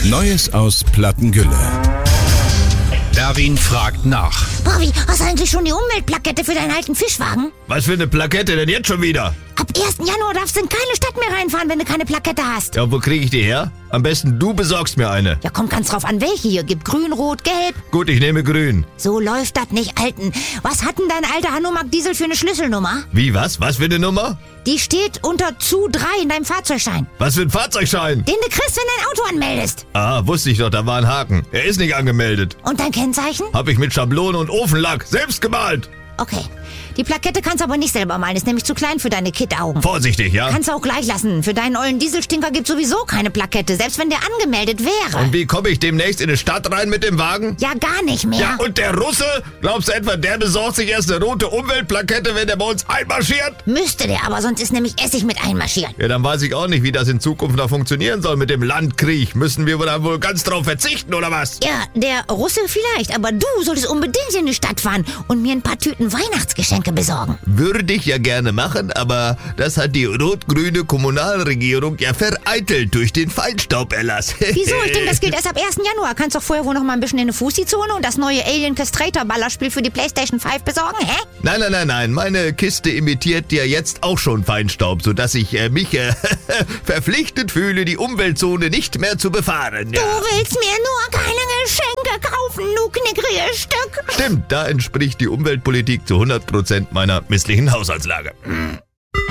Neues aus Plattengülle. Erwin fragt nach. Bobby, hast du eigentlich schon die Umweltplakette für deinen alten Fischwagen? Was für eine Plakette denn jetzt schon wieder? Ab 1. Januar darfst du in keine Stadt mehr reinfahren, wenn du keine Plakette hast. Ja, wo kriege ich die her? Am besten du besorgst mir eine. Ja, kommt ganz drauf an, welche hier gibt. Grün, Rot, Gelb. Gut, ich nehme grün. So läuft das nicht, Alten. Was hat denn dein alter Hanomag Diesel für eine Schlüsselnummer? Wie, was? Was für eine Nummer? Die steht unter zu 3 in deinem Fahrzeugschein. Was für ein Fahrzeugschein? Den du kriegst, wenn dein Auto anmeldest. Ah, wusste ich doch, da war ein Haken. Er ist nicht angemeldet. Und dein Kennzeichen? Hab ich mit Schablone und Ofenlack selbst gemalt. Okay. Die Plakette kannst du aber nicht selber malen, ist nämlich zu klein für deine Kid-Augen. Vorsichtig, ja? Kannst du auch gleich lassen. Für deinen ollen Dieselstinker gibt's sowieso keine Plakette, selbst wenn der angemeldet wäre. Und wie komme ich demnächst in eine Stadt rein mit dem Wagen? Ja, gar nicht mehr. Ja, und der Russe? Glaubst du etwa, der besorgt sich erst eine rote Umweltplakette, wenn der bei uns einmarschiert? Müsste der, aber sonst ist nämlich Essig mit einmarschieren. Ja, dann weiß ich auch nicht, wie das in Zukunft noch funktionieren soll mit dem Landkrieg. Müssen wir dann wohl ganz drauf verzichten, oder was? Ja, der Russe vielleicht, aber du solltest unbedingt in die Stadt fahren und mir ein paar Tüten Weihnachtsgeschenke besorgen. Würde ich ja gerne machen, aber das hat die rot-grüne Kommunalregierung ja vereitelt durch den Feinstauberlass. Wieso? Ich denke, das gilt erst ab 1. Januar. Kannst doch vorher wohl noch mal ein bisschen in eine Fussi-Zone und das neue Alien Castrator Ballerspiel für die PlayStation 5 besorgen, hä? Nein. Meine Kiste imitiert ja jetzt auch schon Feinstaub, sodass ich mich verpflichtet fühle, die Umweltzone nicht mehr zu befahren. Ja. Du willst mir nur keine Geschenke kaufen, du knickrige Stück. Stimmt, da entspricht die Umweltpolitik zu 100% meiner misslichen Haushaltslage.